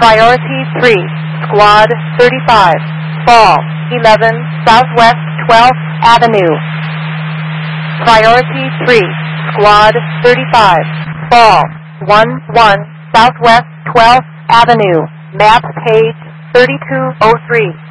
Priority 3, Squad 35, Fall 11 Southwest 12th Avenue. Priority 3, Squad 35, Fall 11 Southwest 12th Avenue. Map page 3203.